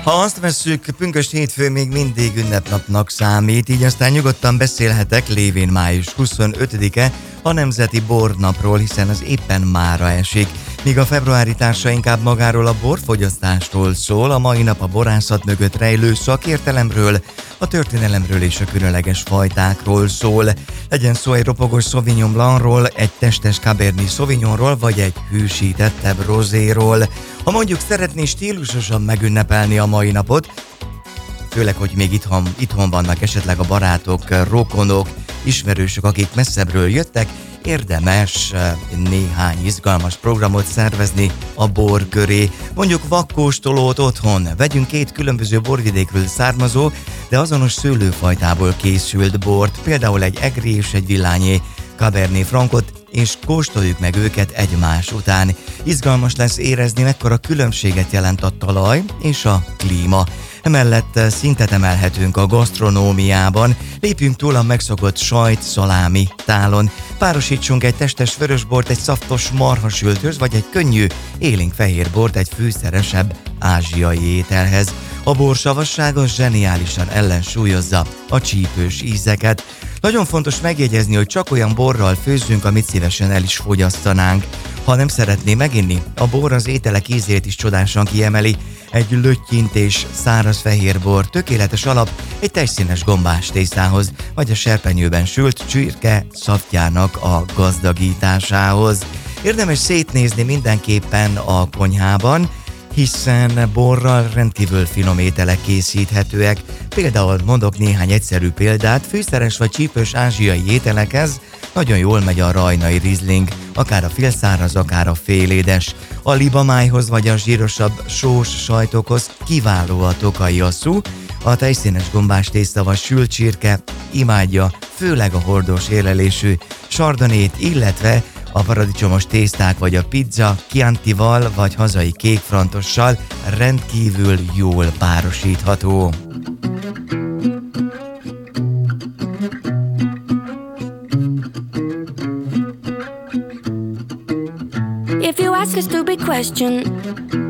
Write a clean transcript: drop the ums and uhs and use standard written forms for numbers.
Ha azt vesszük, pünkösd hétfő még mindig ünnepnapnak számít, így aztán nyugodtan beszélhetek, lévén május 25-e a Nemzeti Bornapról, hiszen az éppen mára esik. Míg a februári társa inkább magáról a borfogyasztástól szól, a mai nap a borászat mögött rejlő szakértelemről, a történelemről és a különleges fajtákról szól. Legyen szó egy ropogos Sauvignon Blancról, egy testes Cabernet Sauvignonról, vagy egy hűsítettebb rozéról. Ha mondjuk szeretné stílusosan megünnepelni a mai napot, főleg, hogy még itthon vannak esetleg a barátok, rokonok, ismerősök, akik messzebbről jöttek, érdemes néhány izgalmas programot szervezni a bor köré. Mondjuk vakkóstolót otthon. Vegyünk 2 különböző borvidékről származó, de azonos szőlőfajtából készült bort, például egy egri és egy villányé Cabernet Francot, és kóstoljuk meg őket egymás után. Izgalmas lesz érezni, mekkora különbséget jelent a talaj és a klíma. Emellett szintet emelhetünk a gasztronómiában, lépjünk túl a megszokott sajt, szalámi tálon, párosítsunk egy testes vörösbort egy szaftos marhasülthöz, vagy egy könnyű, élénk fehérbort egy fűszeresebb ázsiai ételhez. A bor savassága zseniálisan ellensúlyozza a csípős ízeket. Nagyon fontos megjegyezni, hogy csak olyan borral főzzünk, amit szívesen el is fogyasztanánk. Ha nem szeretné meginni, a bor az ételek ízét is csodásan kiemeli. Egy löttyintés száraz fehérbor tökéletes alap egy tejszínes gombás tésztához, vagy a serpenyőben sült csirke szaftjának a gazdagításához. Érdemes szétnézni mindenképpen a konyhában, hiszen borral rendkívül finom ételek készíthetőek. Például mondok néhány egyszerű példát, fűszeres vagy csípős ázsiai ételekhez nagyon jól megy a rajnai rizling, akár a félszáraz, akár a félédes. A libamájhoz vagy a zsírosabb sós sajtokhoz kiváló a tokai asszú, a tejszínes gombás tészta vagy sült csirke imádja, főleg a hordós érlelésű sardonét, illetve a paradicsomos tészták vagy a pizza Chiantival vagy hazai kékfrantossal rendkívül jól párosítható. If you ask a stupid question,